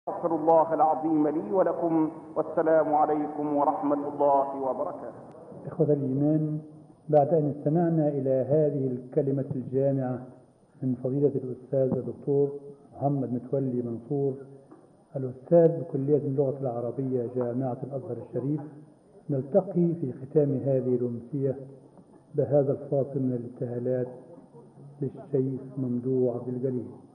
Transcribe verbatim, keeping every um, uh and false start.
أستغفر الله العظيم لي ولكم، والسلام عليكم ورحمة الله وبركاته. إخوة الإيمان، بعد أن استمعنا إلى هذه الكلمة الجامعة من فضيلة الأستاذ الدكتور محمد متولي منصور، الأستاذ بكلية اللغة العربية جامعة الأزهر الشريف، نلتقي في ختام هذه الأمسية بهذا الفاصل من الابتهالات للشيخ ممدوح عبد الجليل.